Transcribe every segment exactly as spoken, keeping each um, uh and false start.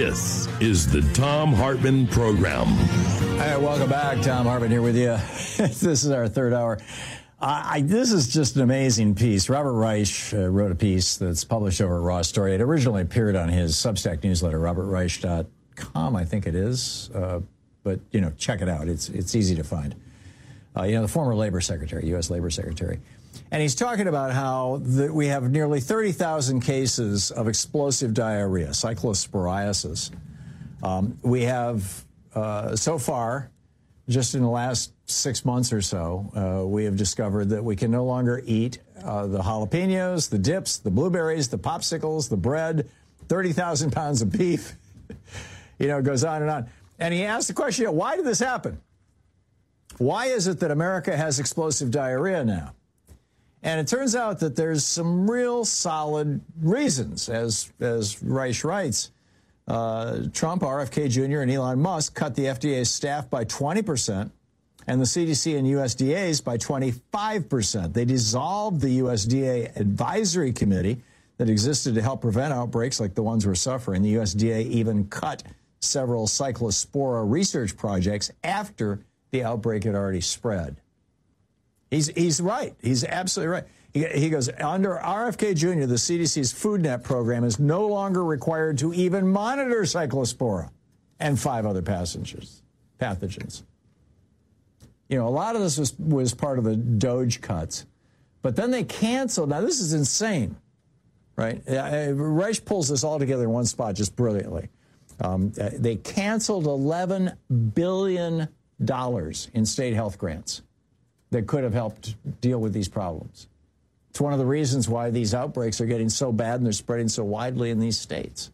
This is the Thom Hartmann Program. Hey, welcome back. Thom Hartmann here with you. This is our third hour. Uh, I, this is just an amazing piece. Robert Reich uh, wrote a piece that's published over at Raw Story. It originally appeared on his Substack newsletter, robert reich dot com, I think it is. Uh, but, you know, check it out. It's, it's easy to find. Uh, you know, the former Labor Secretary, U S Labor Secretary. And he's talking about how the, we have nearly thirty thousand cases of explosive diarrhea, cyclosporiasis. Um, we have, uh, so far, just in the last six months or so, uh, we have discovered that we can no longer eat uh, the jalapenos, the dips, the blueberries, the popsicles, the bread, thirty thousand pounds of beef. You know, it goes on and on. And he asked the question, you know, why did this happen? Why is it that America has explosive diarrhea now? And it turns out that there's some real solid reasons. As, as Reich writes, uh, Trump, R F K Junior, and Elon Musk cut the F D A's staff by twenty percent and the C D C and U S D A's by twenty-five percent. They dissolved the U S D A advisory committee that existed to help prevent outbreaks like the ones we're suffering. The U S D A even cut several cyclospora research projects after the outbreak had already spread. He's, he's right. He's absolutely right. He, he goes, under R F K Junior, the C D C's FoodNet program is no longer required to even monitor cyclospora and five other passengers, pathogens. You know, a lot of this was, was part of the Doge cuts, but then they canceled. Now, this is insane, right? Uh, Reich pulls this all together in one spot just brilliantly. Um, uh, they canceled eleven billion dollars in state health grants that could have helped deal with these problems. It's one of the reasons why these outbreaks are getting so bad and they're spreading so widely in these states.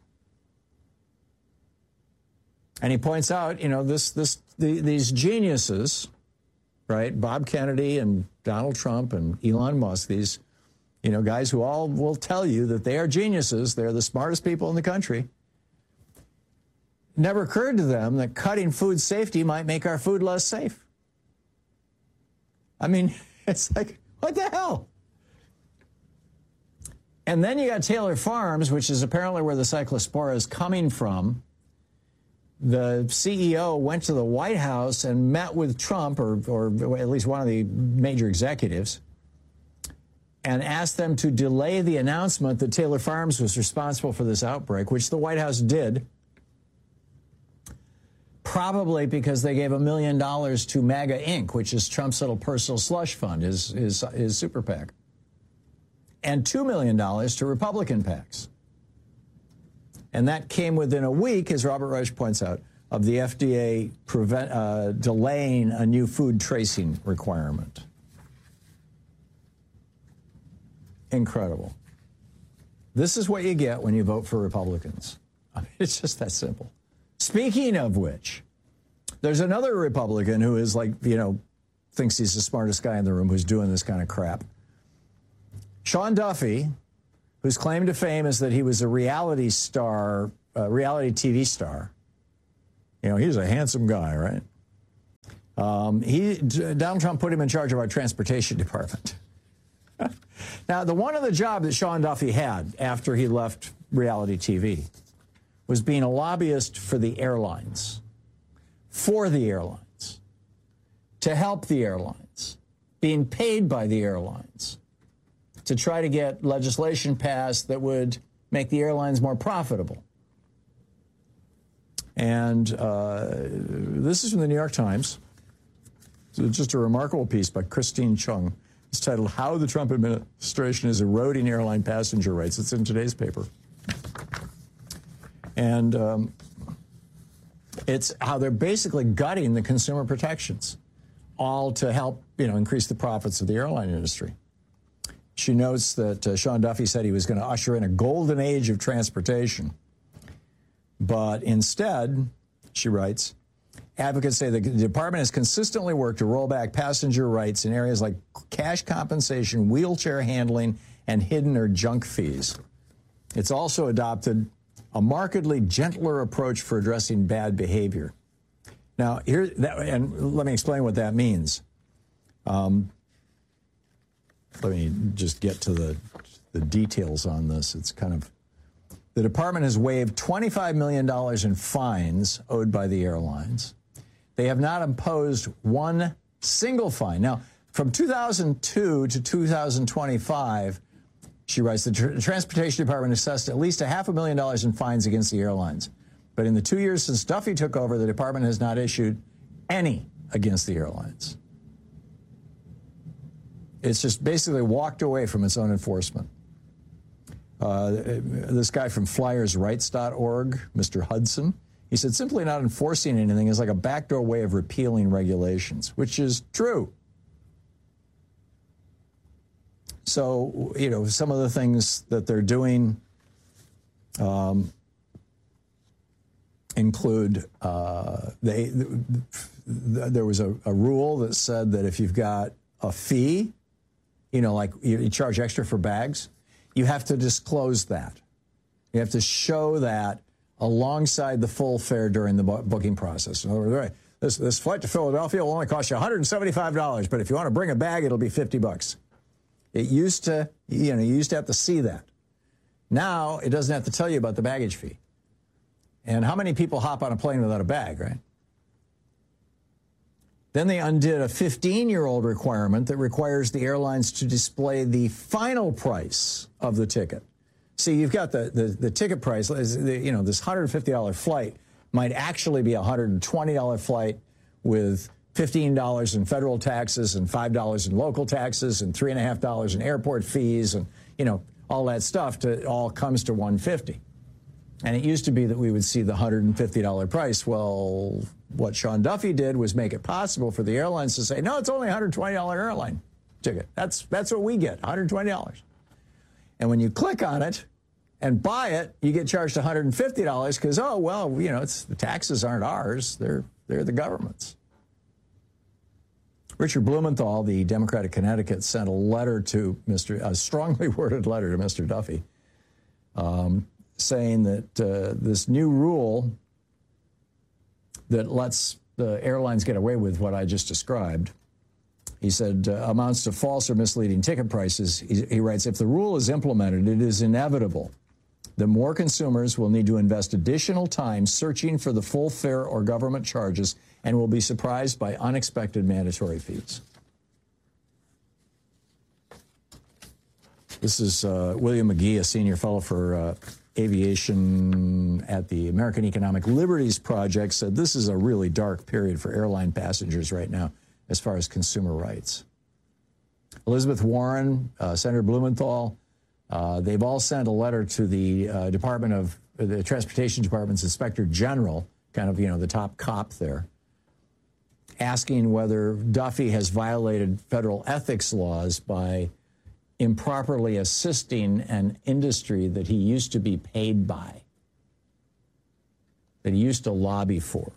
And he points out, you know, this, this, the, these geniuses, right? Bob Kennedy and Donald Trump and Elon Musk, these, you know, guys who all will tell you that they are geniuses. They're the smartest people in the country. Never occurred to them that cutting food safety might make our food less safe. I mean, it's like, what the hell? And then you got Taylor Farms, which is apparently where the cyclospora is coming from. The C E O went to the White House and met with Trump, or, or at least one of the major executives, and asked them to delay the announcement that Taylor Farms was responsible for this outbreak, which the White House did. Probably because they gave a million dollars to MAGA Incorporated, which is Trump's little personal slush fund, his, his, his super PAC, and two million dollars to Republican PACs. And that came within a week, as Robert Reich points out, of the F D A prevent, uh, delaying a new food tracing requirement. Incredible. This is what you get when you vote for Republicans. I mean, it's just that simple. Speaking of which, there's another Republican who is like, you know, thinks he's the smartest guy in the room who's doing this kind of crap. Sean Duffy, whose claim to fame is that he was a reality star, uh, reality T V star. You know, he's a handsome guy, right? Um, he, Donald Trump put him in charge of our transportation department. Now, the one other job that Sean Duffy had after he left reality T V was being a lobbyist for the airlines, for the airlines, to help the airlines, being paid by the airlines, to try to get legislation passed that would make the airlines more profitable. And uh, this is from the New York Times. It's just a remarkable piece by Christine Chung. It's titled, How the Trump Administration is Eroding Airline Passenger Rights. It's in today's paper. And um, it's how they're basically gutting the consumer protections, all to help, you know, increase the profits of the airline industry. She notes that uh, Sean Duffy said he was going to usher in a golden age of transportation. But instead, she writes, advocates say the department has consistently worked to roll back passenger rights in areas like cash compensation, wheelchair handling, and hidden or junk fees. It's also adopted a markedly gentler approach for addressing bad behavior. Now, here, that, and let me explain what that means. Um, let me just get to the, the details on this. It's kind of The department has waived twenty-five million dollars in fines owed by the airlines. They have not imposed one single fine. Now, from two thousand two to two thousand twenty-five, she writes, the Tr- Transportation Department assessed at least a half a million dollars in fines against the airlines. But in the two years since Duffy took over, the department has not issued any against the airlines. It's just basically walked away from its own enforcement. Uh, this guy from Flyers Rights dot org, Mister Hudson, he said, simply not enforcing anything is like a backdoor way of repealing regulations, which is true. So, you know, some of the things that they're doing um, include, uh, they, th- th- there was a, a rule that said that if you've got a fee, you know, like you, you charge extra for bags, you have to disclose that. You have to show that alongside the full fare during the bu- booking process. In other words, this, this flight to Philadelphia will only cost you one hundred seventy-five dollars, but if you want to bring a bag, it'll be fifty bucks. It used to, you know, you used to have to see that. Now it doesn't have to tell you about the baggage fee. And how many people hop on a plane without a bag, right? Then they undid a fifteen-year-old requirement that requires the airlines to display the final price of the ticket. See, you've got the, the, the ticket price, you know, this one hundred fifty dollars flight might actually be a one hundred twenty dollars flight with fifteen dollars in federal taxes and five dollars in local taxes and three point five dollars in airport fees and, you know, all that stuff to, all comes to one hundred fifty dollars. And it used to be that we would see the one hundred fifty dollars price. Well, what Sean Duffy did was make it possible for the airlines to say, no, it's only a one hundred twenty dollars airline ticket. That's, that's what we get, one hundred twenty dollars. And when you click on it and buy it, you get charged one hundred fifty dollars because, oh, well, you know, it's, the taxes aren't ours. They're, they're the government's. Richard Blumenthal, the Democrat of Connecticut, sent a letter to Mister a strongly worded letter to Mister Duffy, um, saying that uh, this new rule that lets the airlines get away with what I just described, he said, uh, amounts to false or misleading ticket prices. He, he writes, if the rule is implemented, it is inevitable that more consumers will need to invest additional time searching for the full fare or government charges and will be surprised by unexpected mandatory fees. This is uh, William McGee, a senior fellow for uh, aviation at the American Economic Liberties Project, said this is a really dark period for airline passengers right now as far as consumer rights. Elizabeth Warren, uh, Senator Blumenthal, uh, they've all sent a letter to the uh, Department of uh, the Transportation Department's Inspector General, kind of, you know, the top cop there, asking whether Duffy has violated federal ethics laws by improperly assisting an industry that he used to be paid by, that he used to lobby for.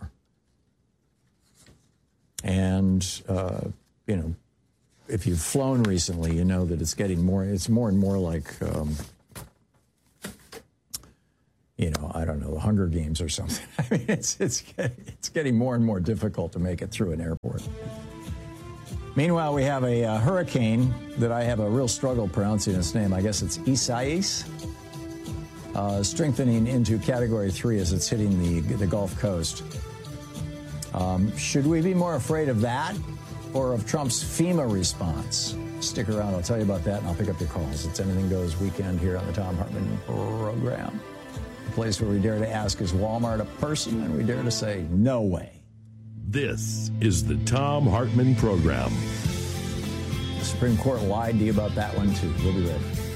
And, uh, you know, if you've flown recently, you know that it's getting more, it's more and more like, um, you know, I don't know, the Hunger Games or something. I mean, it's, it's, it's getting more and more difficult to make it through an airport. Meanwhile, we have a uh, hurricane that I have a real struggle pronouncing its name. I guess it's Isaias, uh, strengthening into Category three as it's hitting the, the Gulf Coast. Um, should we be more afraid of that or of Trump's FEMA response? Stick around. I'll tell you about that, and I'll pick up your calls. It's Anything Goes weekend here on the Thom Hartmann program. A place where we dare to ask, is Walmart a person? And we dare to say, no way. This is the Thom Hartmann program. The Supreme Court lied to you about that one, too. We'll be ready.